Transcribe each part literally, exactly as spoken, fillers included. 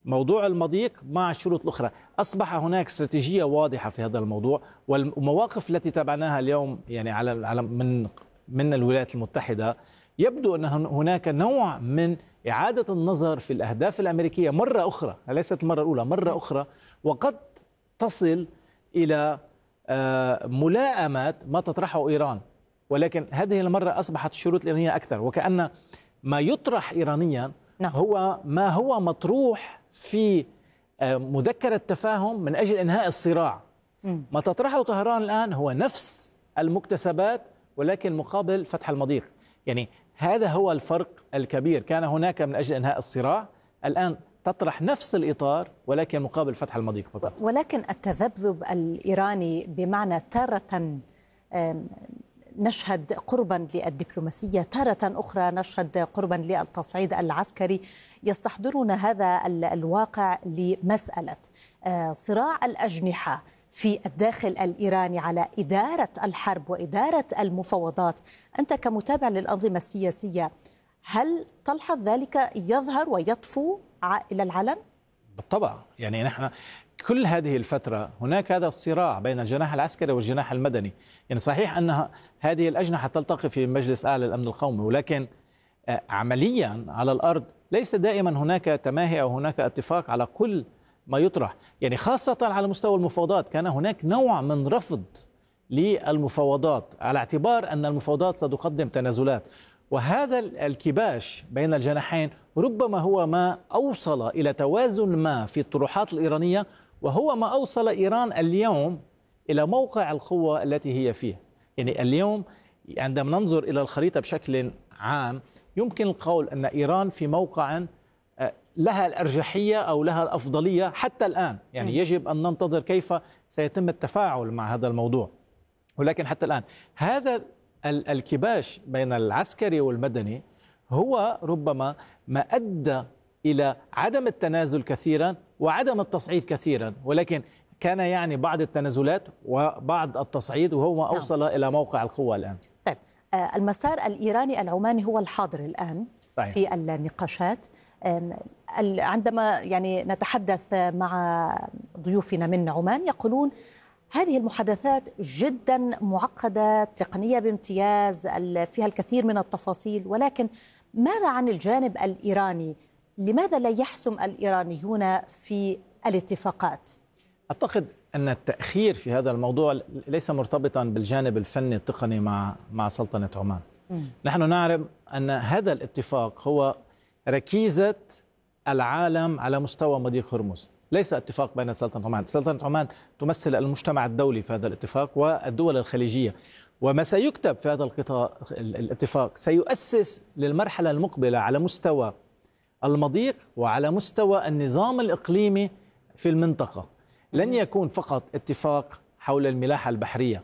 موضوع المضيق مع الشروط الأخرى. أصبح هناك استراتيجية واضحة في هذا الموضوع، والمواقف التي تابعناها اليوم يعني على على من من الولايات المتحدة يبدو أن هناك نوع من إعادة النظر في الأهداف الأمريكية مرة أخرى، ليست المرة الأولى، مرة أخرى، وقد تصل إلى ملائمة ما تطرحه إيران. ولكن هذه المرة أصبحت الشروط الإيرانية أكثر، وكأن ما يطرح إيرانيا نعم. هو ما هو مطروح في مذكرة تفاهم من أجل إنهاء الصراع. م. ما تطرحه طهران الآن هو نفس المكتسبات ولكن مقابل فتح المضيق. يعني هذا هو الفرق الكبير. كان هناك من أجل إنهاء الصراع، الآن تطرح نفس الإطار ولكن مقابل فتح المضيق فقط. ولكن التذبذب الإيراني بمعنى تارة نشهد قربا للدبلوماسية، تارة أخرى نشهد قربا للتصعيد العسكري، يستحضرنا هذا الواقع لمسألة صراع الأجنحة في الداخل الإيراني على إدارة الحرب وإدارة المفاوضات. أنت كمتابع للأنظمة السياسية هل تلحظ ذلك يظهر ويطفو إلى العلن؟ بالطبع، يعني نحن كل هذه الفترة هناك هذا الصراع بين الجناح العسكري والجناح المدني. يعني صحيح أن هذه الأجنحة تلتقي في مجلس أعلى للأمن القومي، ولكن عمليا على الأرض ليس دائما هناك تماهي أو هناك اتفاق على كل ما يطرح. يعني خاصة على مستوى المفاوضات كان هناك نوع من رفض للمفاوضات على اعتبار أن المفاوضات ستقدم تنازلات، وهذا الكباش بين الجناحين ربما هو ما أوصل إلى توازن ما في الطروحات الإيرانية، وهو ما أوصل إيران اليوم إلى موقع القوة التي هي فيه. يعني اليوم عندما ننظر إلى الخريطة بشكل عام يمكن القول أن إيران في موقع لها الأرجحية أو لها الأفضلية حتى الآن. يعني يجب أن ننتظر كيف سيتم التفاعل مع هذا الموضوع، ولكن حتى الآن هذا الكباش بين العسكري والمدني هو ربما ما أدى إلى عدم التنازل كثيرا وعدم التصعيد كثيرا، ولكن كان يعني بعض التنازلات وبعض التصعيد، وهو ما أوصل نعم. إلى موقع القوة الآن. طيب المسار الإيراني العماني هو الحاضر الآن صحيح. في النقاشات. عندما يعني نتحدث مع ضيوفنا من عمان يقولون هذه المحادثات جدا معقدة تقنية بامتياز فيها الكثير من التفاصيل، ولكن ماذا عن الجانب الإيراني؟ لماذا لا يحسم الإيرانيون في الاتفاقات؟ أعتقد أن التأخير في هذا الموضوع ليس مرتبطا بالجانب الفني التقني مع مع سلطنة عمان. م. نحن نعلم أن هذا الاتفاق هو ركيزة العالم على مستوى مضيق هرمز، ليس اتفاق بين سلطنة عمان. سلطنة عمان تمثل المجتمع الدولي في هذا الاتفاق والدول الخليجية، وما سيكتب في هذا القطاع الاتفاق سيؤسس للمرحلة المقبلة على مستوى المضيق وعلى مستوى النظام الإقليمي في المنطقة. لن يكون فقط اتفاق حول الملاحة البحرية،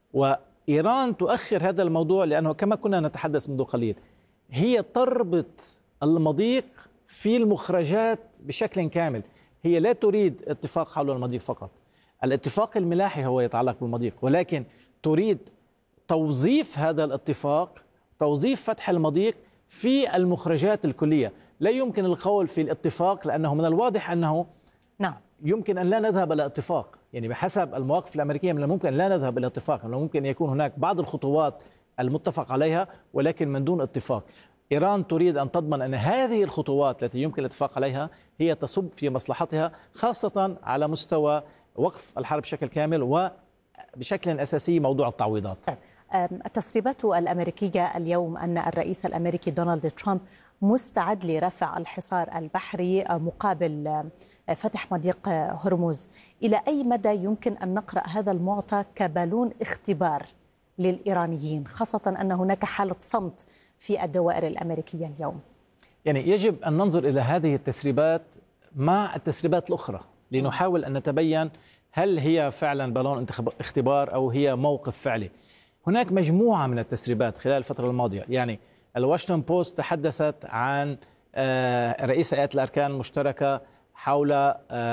وإيران تؤخر هذا الموضوع لأنه كما كنا نتحدث منذ قليل هي تربط المضيق في المخرجات بشكل كامل. هي لا تريد اتفاق حول المضيق فقط، الاتفاق الملاحي هو يتعلق بالمضيق، ولكن تريد توظيف هذا الاتفاق، توظيف فتح المضيق في المخرجات الكلية. لا يمكن القول في الاتفاق لأنه من الواضح أنه نعم يمكن أن لا نذهب إلى اتفاق. يعني بحسب المواقف الأمريكية من الممكن لا نذهب إلى اتفاق، من الممكن أن يكون هناك بعض الخطوات المتفق عليها ولكن من دون اتفاق. إيران تريد أن تضمن أن هذه الخطوات التي يمكن الاتفاق عليها هي تصب في مصلحتها، خاصة على مستوى وقف الحرب بشكل كامل وبشكل أساسي موضوع التعويضات. التسريبات الأمريكية اليوم أن الرئيس الأمريكي دونالد ترامب مستعد لرفع الحصار البحري مقابل فتح مضيق هرمز. إلى أي مدى يمكن أن نقرأ هذا المعطى كبالون اختبار للإيرانيين، خاصة أن هناك حالة صمت في الدوائر الأمريكية اليوم؟ يعني يجب أن ننظر إلى هذه التسريبات مع التسريبات الأخرى لنحاول أن نتبين هل هي فعلا بالون اختبار أو هي موقف فعلي. هناك مجموعة من التسريبات خلال الفترة الماضية. يعني الواشنطن بوست تحدثت عن رئيس هيئة الأركان المشتركة حول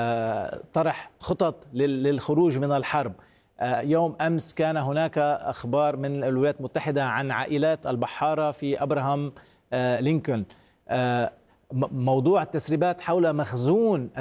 طرح خطط للخروج من الحرب. يوم أمس كان هناك أخبار من الولايات المتحدة عن عائلات البحارة في أبراهام لينكولن. موضوع التسريبات حول مخزون